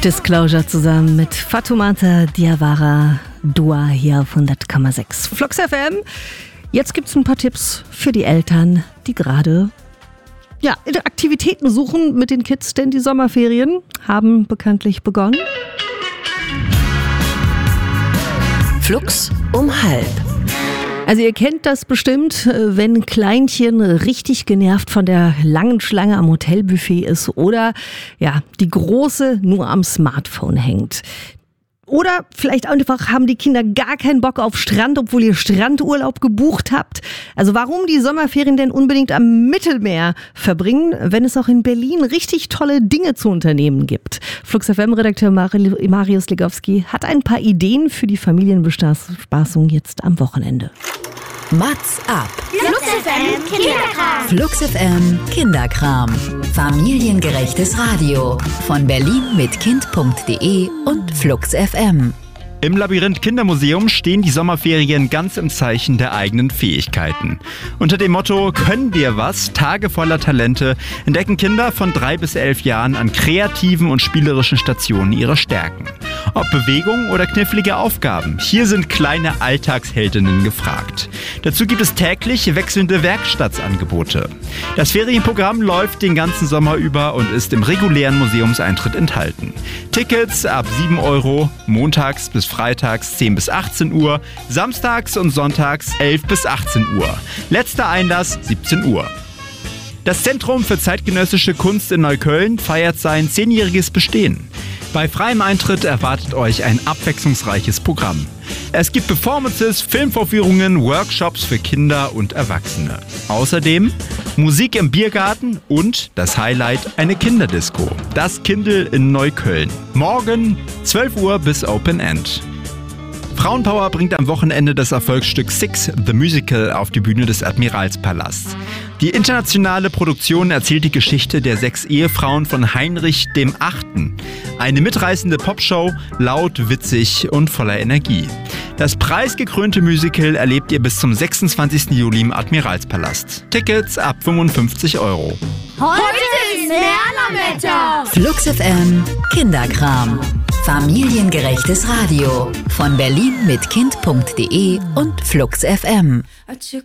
Disclosure zusammen mit Fatoumata Diawara, Dua hier auf 100,6 Flux FM. Jetzt gibt's ein paar Tipps für die Eltern, die gerade Aktivitäten suchen mit den Kids, denn die Sommerferien haben bekanntlich begonnen. Flux um halb. Also ihr kennt das bestimmt, wenn Kleinchen richtig genervt von der langen Schlange am Hotelbuffet ist oder die große nur am Smartphone hängt. Oder vielleicht einfach haben die Kinder gar keinen Bock auf Strand, obwohl ihr Strandurlaub gebucht habt. Also warum die Sommerferien denn unbedingt am Mittelmeer verbringen, wenn es auch in Berlin richtig tolle Dinge zu unternehmen gibt? Flux FM-Redakteur Marius Legowski hat ein paar Ideen für die Familienbespaßung jetzt am Wochenende. Mats ab. Flux FM Kinderkram. Flux FM Kinderkram. Familiengerechtes Radio. Von Berlin mit Kind.de und Flux FM. Im Labyrinth Kindermuseum stehen die Sommerferien ganz im Zeichen der eigenen Fähigkeiten. Unter dem Motto "Können wir was? Tage voller Talente" entdecken Kinder von 3 bis 11 Jahren an kreativen und spielerischen Stationen ihre Stärken. Ob Bewegung oder knifflige Aufgaben, hier sind kleine Alltagsheldinnen gefragt. Dazu gibt es täglich wechselnde Werkstattangebote. Das Ferienprogramm läuft den ganzen Sommer über und ist im regulären Museumseintritt enthalten. Tickets ab 7 €, montags bis freitags 10 bis 18 Uhr, samstags und sonntags 11 bis 18 Uhr. Letzter Einlass 17 Uhr. Das Zentrum für zeitgenössische Kunst in Neukölln feiert sein 10-jähriges Bestehen. Bei freiem Eintritt erwartet euch ein abwechslungsreiches Programm. Es gibt Performances, Filmvorführungen, Workshops für Kinder und Erwachsene. Außerdem Musik im Biergarten und das Highlight, eine Kinderdisco. Das Kindl in Neukölln. Morgen 12 Uhr bis Open End. Frauenpower bringt am Wochenende das Erfolgsstück Six, The Musical, auf die Bühne des Admiralspalasts. Die internationale Produktion erzählt die Geschichte der 6 Ehefrauen von Heinrich VIII. Eine mitreißende Popshow, laut, witzig und voller Energie. Das preisgekrönte Musical erlebt ihr bis zum 26. Juli im Admiralspalast. Tickets ab 55 €. Heute ist Lernerwetter. Flux FM Kinderkram. Familiengerechtes Radio. Von Berlin mit Kind.de und Flux FM.